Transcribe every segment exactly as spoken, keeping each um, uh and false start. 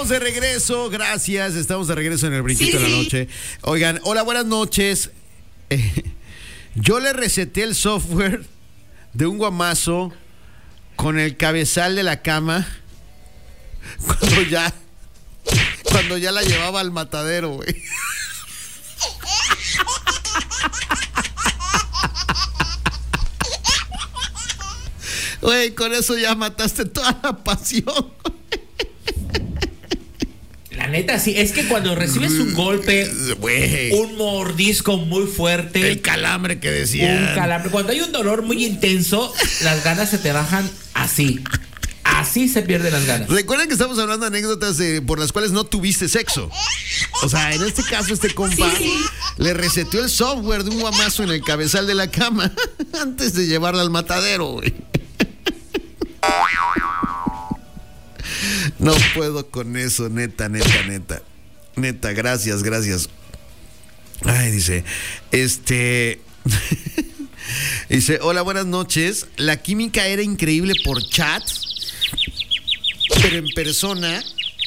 De regreso, gracias. Estamos de regreso en el brinquito Sí. de la noche. Oigan, hola, buenas noches. Eh, yo le reseté el software de un guamazo con el cabezal de la cama cuando ya cuando ya la llevaba al matadero, güey. Güey, con eso ya mataste toda la pasión. La neta, sí, es que cuando recibes un golpe, Güey, un mordisco muy fuerte, el calambre que decía. un calambre, cuando hay un dolor muy intenso, las ganas se te bajan así. Así se pierden las ganas. Recuerden que estamos hablando de anécdotas eh, por las cuales no tuviste sexo. O sea, en este caso, este compa Sí, sí. le reseteó el software de un guamazo en el cabezal de la cama antes de llevarla al matadero, güey. No puedo con eso, neta, neta, neta. Neta, gracias, gracias. Ay, dice, este... dice, hola, buenas noches. La química era increíble por chat, pero en persona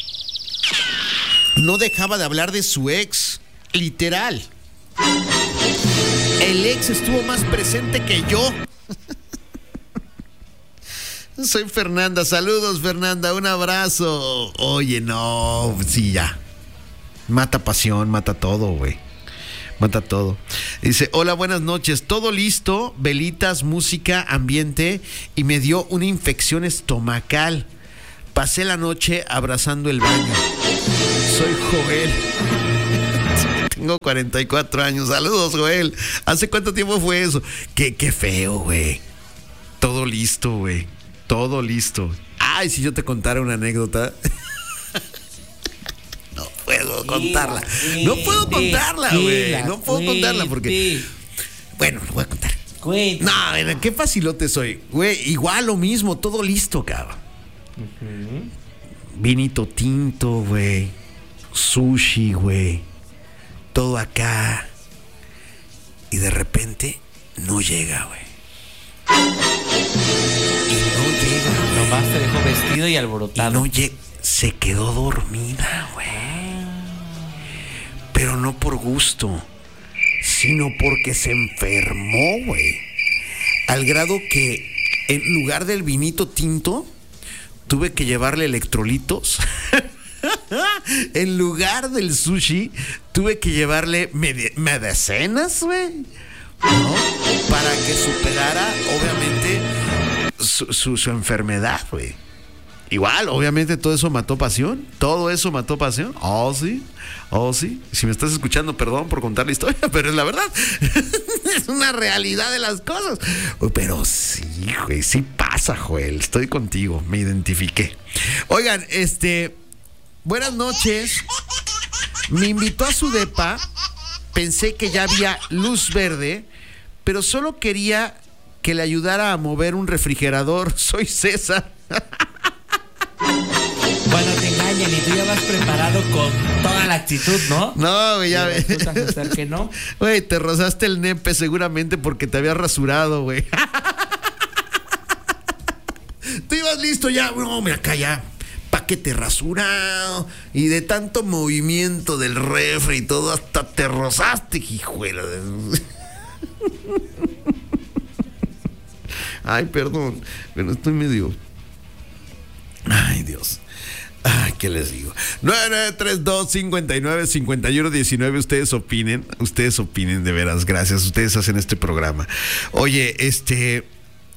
no dejaba de hablar de su ex, literal. El ex estuvo más presente que yo. Soy Fernanda, saludos Fernanda, un abrazo. Oye, no, sí, ya. Mata pasión, mata todo, güey. Mata todo. Dice, hola, buenas noches. Todo listo, velitas, música, ambiente, y me dio una infección estomacal. Pasé la noche abrazando el baño. Soy Joel. Tengo cuarenta y cuatro años. Saludos, Joel. ¿Hace cuánto tiempo fue eso? Qué, qué feo, güey. Todo listo, güey. Todo listo. Ay, si yo te contara una anécdota. No puedo contarla. No puedo contarla, güey. No puedo contarla porque... Bueno, lo voy a contar. Cuenta. No, mira, qué facilote soy. Güey, igual lo mismo, todo listo, cabrón. Uh-huh. Vinito tinto, güey. Sushi, güey. Todo acá. Y de repente no llega, güey. Y no llega, güey. Nomás te dejó vestido y Y alborotado. no llega. Se quedó dormida, güey. Pero no por gusto, sino porque se enfermó, güey. Al grado que en lugar del vinito tinto, tuve que llevarle electrolitos. En lugar del sushi, tuve que llevarle med- medicinas, güey. ¿No? Para que superara, obviamente, su, su, su enfermedad, güey. Igual, obviamente, todo eso mató pasión. Todo eso mató pasión. Oh, sí. Oh, sí. Si me estás escuchando, perdón por contar la historia, pero es la verdad. Es una realidad de las cosas. Pero sí, güey, sí pasa, Joel. Estoy contigo. Me identifiqué. Oigan, este... buenas noches. Me invitó a su depa. Pensé que ya había luz verde, pero solo quería que le ayudara a mover un refrigerador. Soy César. Cuando te engañan y tú ya vas preparado con toda la actitud, ¿no? No, güey, ya Y ves. resulta ser que no. Güey, te rozaste el nepe seguramente porque te habías rasurado, güey. Tú ibas listo ya. No, mira acá ya. Paquete rasurado. Y de tanto movimiento del refri y todo, hasta te rozaste, hijuela. Ay, perdón. Pero estoy medio... Ay, Dios. Ay, ¿qué les digo? nueve nueve tres dos, cinco nueve, cinco uno uno nueve. Ustedes opinen. Ustedes opinen, de veras. Gracias. Ustedes hacen este programa. Oye, este...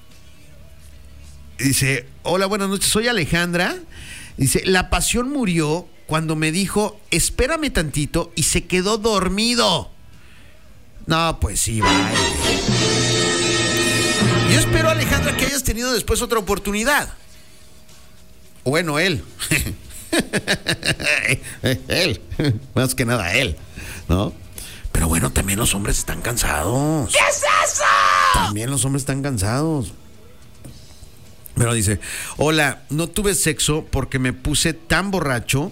dice, hola, buenas noches. Soy Alejandra. Dice, la pasión murió cuando me dijo, espérame tantito, y se quedó dormido. No, pues sí, vaya. Yo espero, Alejandra, que hayas tenido después otra oportunidad. Bueno, él. Él. Más que nada él, ¿no? Pero bueno, también los hombres están cansados. ¿Qué es eso? También los hombres están cansados. Pero dice, hola, no tuve sexo porque me puse tan borracho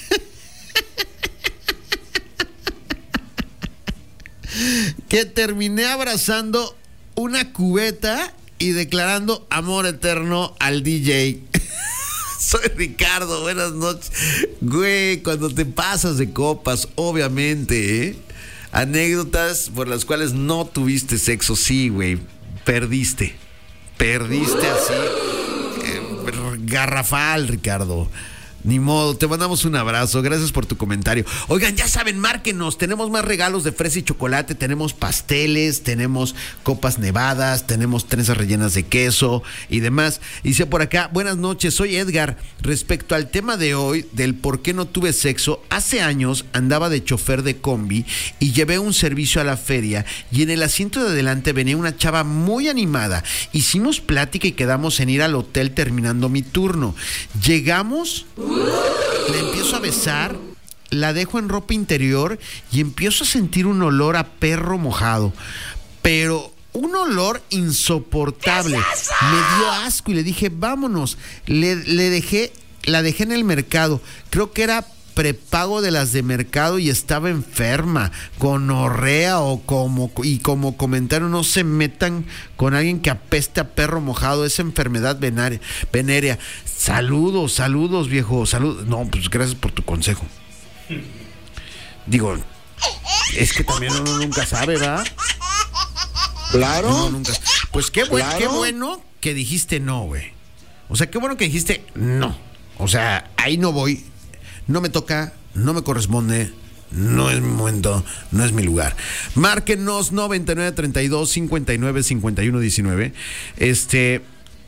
que terminé abrazando una cubeta y declarando amor eterno al D J. Soy Ricardo, buenas noches. Güey, cuando te pasas de copas, obviamente, ¿eh? Anécdotas por las cuales no tuviste sexo, sí, güey. Perdiste. Perdiste así. Eh, garrafal, Ricardo. Ni modo, te mandamos un abrazo, gracias por tu comentario. Oigan, ya saben, márquenos, tenemos más regalos de fresa y chocolate, tenemos pasteles, tenemos copas nevadas, tenemos trenzas rellenas de queso y demás. Dice por acá, buenas noches, soy Edgar. Respecto al tema de hoy, del por qué no tuve sexo, hace años andaba de chofer de combi y llevé un servicio a la feria y en el asiento de adelante venía una chava muy animada. Hicimos plática y quedamos en ir al hotel terminando mi turno. Llegamos... La empiezo a besar, la dejo en ropa interior y empiezo a sentir un olor a perro mojado, pero un olor insoportable. Me dio asco y le dije, vámonos. Le, le dejé, la dejé en el mercado. Creo que era prepago de las de mercado y estaba enferma, gonorrea o como, y como comentario, no se metan con alguien que apeste a perro mojado, es enfermedad venérea. venérea. Saludos, saludos, viejo, saludos. No, pues gracias por tu consejo. Digo, es que también uno nunca sabe, ¿verdad? Claro. No, nunca. Pues qué bueno, Claro. qué bueno que dijiste no, güey. O sea, qué bueno que dijiste no. O sea, ahí no voy. No me toca, no me corresponde, no es mi momento, no es mi lugar. Márquenos noventa y nueve treinta y dos cincuenta y nueve cincuenta y uno diecinueve. Este.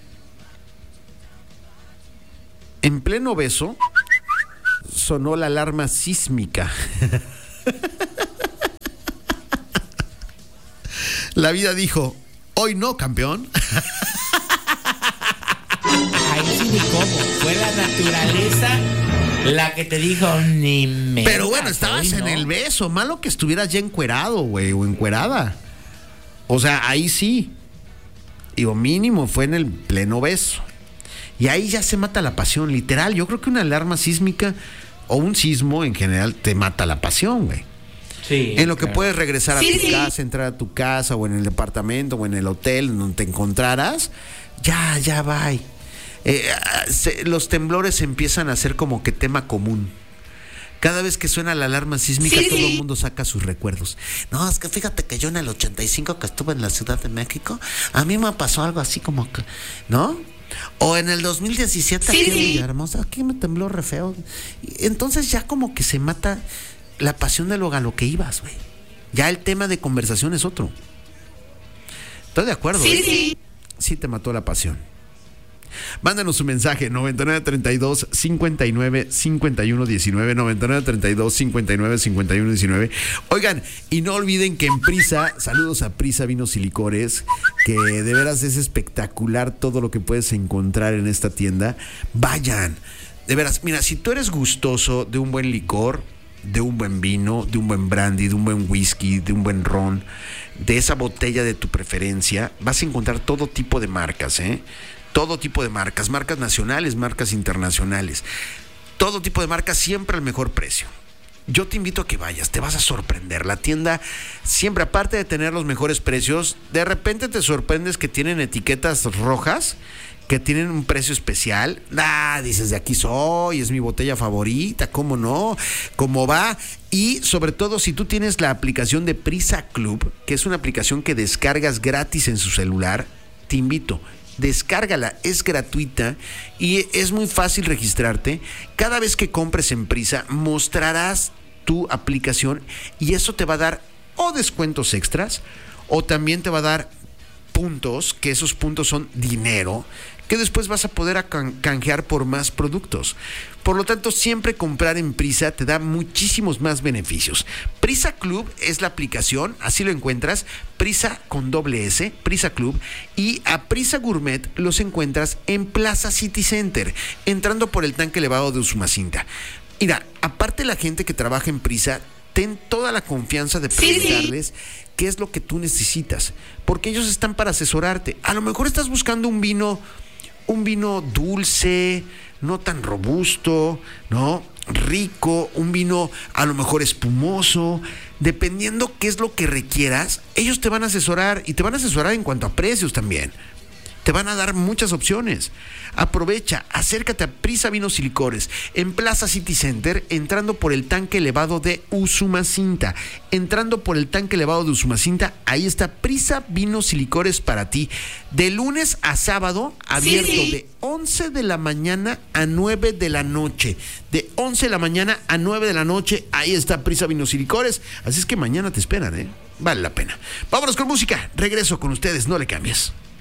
En pleno beso sonó la alarma sísmica. La vida dijo, hoy no, campeón. Ahí sí ni cómo. Fue la naturaleza la que te dijo ni me. Pero bueno, estabas en el beso. Malo que estuvieras ya encuerado, güey, o encuerada. O sea, ahí sí. Digo, mínimo fue en el pleno beso. Y ahí ya se mata la pasión, literal. Yo creo que una alarma sísmica o un sismo en general te mata la pasión, güey. Sí, en lo que claro. puedes regresar a Sí, tu sí. casa, entrar a tu casa o en el departamento o en el hotel en donde te encontraras, ya, ya va. Eh, se, los temblores empiezan a ser como que tema común. Cada vez que suena la alarma sísmica, Sí, todo sí. el mundo saca sus recuerdos. No, es que fíjate que yo en el ochenta y cinco que estuve en la Ciudad de México, a mí me pasó algo así como que, ¿no? O en el dos mil diecisiete, Sí, aquí en sí. Villahermosa, aquí me tembló re feo. Entonces ya como que se mata la pasión de lo a lo que ibas, güey. Ya el tema de conversación es otro. Estoy de acuerdo. Sí, ¿eh? sí. Sí te mató la pasión. Mándanos un mensaje, noventa y nueve treinta y dos cincuenta y nueve cincuenta y uno diecinueve, noventa y nueve treinta y dos cincuenta y nueve cincuenta y uno diecinueve. Oigan, y no olviden que en Prisa, saludos a Prisa Vinos y Licores, que de veras es espectacular todo lo que puedes encontrar en esta tienda. Vayan, de veras, mira, si tú eres gustoso de un buen licor, de un buen vino, de un buen brandy, de un buen whisky, de un buen ron, de esa botella de tu preferencia, vas a encontrar todo tipo de marcas, ¿eh? Todo tipo de marcas, marcas nacionales, marcas internacionales. Todo tipo de marcas, siempre al mejor precio. Yo te invito a que vayas, te vas a sorprender. La tienda, siempre aparte de tener los mejores precios, de repente te sorprendes que tienen etiquetas rojas, que tienen un precio especial. Ah, dices, de aquí soy, es mi botella favorita, ¿cómo no? ¿Cómo va? Y sobre todo, si tú tienes la aplicación de Prisa Club, que es una aplicación que descargas gratis en su celular, te invito. Descárgala, es gratuita y es muy fácil registrarte. Cada vez que compres en Prisa, mostrarás tu aplicación y eso te va a dar o descuentos extras o también te va a dar puntos, que esos puntos son dinero, que después vas a poder a can- canjear por más productos. Por lo tanto, siempre comprar en Prisa te da muchísimos más beneficios. Prisa Club es la aplicación, así lo encuentras, Prisa con doble S, Prisa Club, y a Prisa Gourmet los encuentras en Plaza City Center, entrando por el tanque elevado de Usumacinta. Mira, aparte la gente que trabaja en Prisa, ten toda la confianza de preguntarles qué es lo que tú necesitas, porque ellos están para asesorarte. A lo mejor estás buscando un vino, un vino dulce, no tan robusto, ¿no? Rico, un vino a lo mejor espumoso, dependiendo qué es lo que requieras, ellos te van a asesorar y te van a asesorar en cuanto a precios también. Te van a dar muchas opciones. Aprovecha, acércate a Prisa Vinos y Licores en Plaza City Center, entrando por el tanque elevado de Usumacinta. Entrando por el tanque elevado de Usumacinta, ahí está Prisa Vinos y Licores para ti. De lunes a sábado, abierto Sí. de once de la mañana a nueve de la noche. De once de la mañana a nueve de la noche, ahí está Prisa Vinos y Licores. Así es que mañana te esperan, ¿eh? Vale la pena. Vámonos con música. Regreso con ustedes, no le cambies.